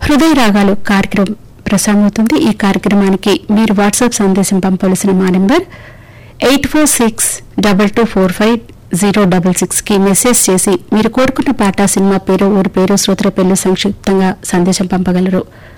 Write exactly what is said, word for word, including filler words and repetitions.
హృదయ రాగాలు కార్యక్రమం ప్రసారమవుతుంది. ఈ కార్యక్రమానికి మీరు వాట్సాప్ సందేశం పంపవలసిన మా number eight four six double two four five zero double six కి మెసేజ్ చేసి మీరు కోరుకున్న పాట, సినిమా పేరు, ఊరి పేరు, శ్రోతల పేర్లు సంక్షిప్తంగా సందేశం పంపగలరు.